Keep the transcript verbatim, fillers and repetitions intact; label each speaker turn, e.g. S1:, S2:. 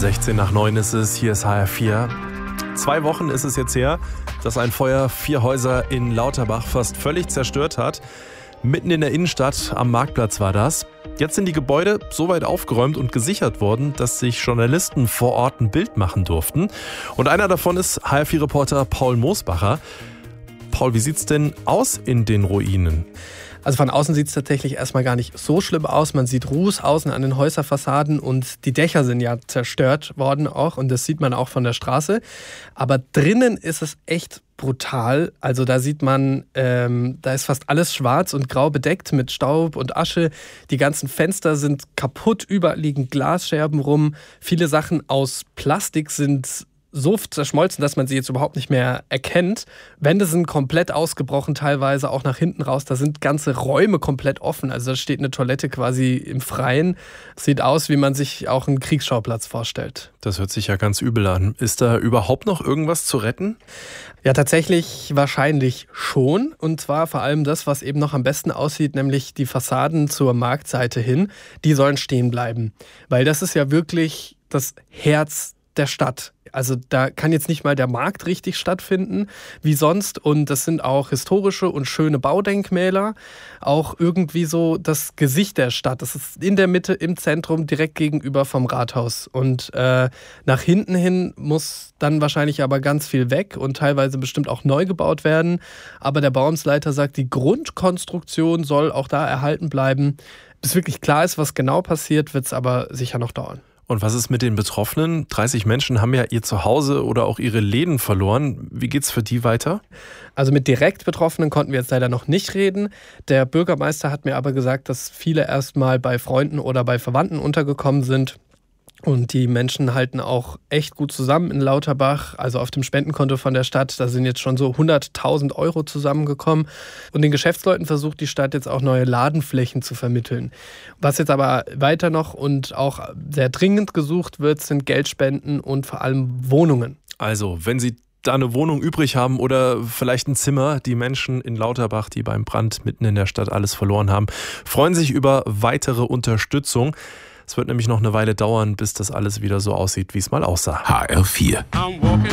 S1: sechzehn nach neun ist es, hier ist H R vier. Zwei Wochen ist es jetzt her, dass ein Feuer vier Häuser in Lauterbach fast völlig zerstört hat. Mitten in der Innenstadt, am Marktplatz war das. Jetzt sind die Gebäude so weit aufgeräumt und gesichert worden, dass sich Journalisten vor Ort ein Bild machen durften. Und einer davon ist H R vier-Reporter Paul Moosbacher. Paul, wie sieht's denn aus in den Ruinen?
S2: Also von außen sieht es tatsächlich erstmal gar nicht so schlimm aus. Man sieht Ruß außen an den Häuserfassaden und die Dächer sind ja zerstört worden auch und das sieht man auch von der Straße. Aber drinnen ist es echt brutal. Also da sieht man, ähm, da ist fast alles schwarz und grau bedeckt mit Staub und Asche. Die ganzen Fenster sind kaputt, überall liegen Glasscherben rum. Viele Sachen aus Plastik sind so zerschmolzen, dass man sie jetzt überhaupt nicht mehr erkennt. Wände sind komplett ausgebrochen, teilweise auch nach hinten raus. Da sind ganze Räume komplett offen. Also da steht eine Toilette quasi im Freien. Sieht aus, wie man sich auch einen Kriegsschauplatz vorstellt.
S1: Das hört sich ja ganz übel an. Ist da überhaupt noch irgendwas zu retten?
S2: Ja, tatsächlich wahrscheinlich schon. Und zwar vor allem das, was eben noch am besten aussieht, nämlich die Fassaden zur Marktseite hin. Die sollen stehen bleiben. Weil das ist ja wirklich das Herz der Stadt. Also da kann jetzt nicht mal der Markt richtig stattfinden, wie sonst. Und das sind auch historische und schöne Baudenkmäler. Auch irgendwie so das Gesicht der Stadt. Das ist in der Mitte, im Zentrum, direkt gegenüber vom Rathaus. Und äh, nach hinten hin muss dann wahrscheinlich aber ganz viel weg und teilweise bestimmt auch neu gebaut werden. Aber der Bauamtsleiter sagt, die Grundkonstruktion soll auch da erhalten bleiben. Bis wirklich klar ist, was genau passiert, wird es aber sicher noch dauern.
S1: Und was ist mit den Betroffenen? dreißig Menschen haben ja ihr Zuhause oder auch ihre Läden verloren. Wie geht's für die weiter?
S2: Also mit direkt Betroffenen konnten wir jetzt leider noch nicht reden. Der Bürgermeister hat mir aber gesagt, dass viele erstmal bei Freunden oder bei Verwandten untergekommen sind. Und die Menschen halten auch echt gut zusammen in Lauterbach, also auf dem Spendenkonto von der Stadt. Da sind jetzt schon so hunderttausend Euro zusammengekommen. Und den Geschäftsleuten versucht die Stadt jetzt auch neue Ladenflächen zu vermitteln. Was jetzt aber weiter noch und auch sehr dringend gesucht wird, sind Geldspenden und vor allem Wohnungen.
S1: Also, wenn Sie da eine Wohnung übrig haben oder vielleicht ein Zimmer, die Menschen in Lauterbach, die beim Brand mitten in der Stadt alles verloren haben, freuen sich über weitere Unterstützung. Es wird nämlich noch eine Weile dauern, bis das alles wieder so aussieht, wie es mal aussah.
S3: H R vier.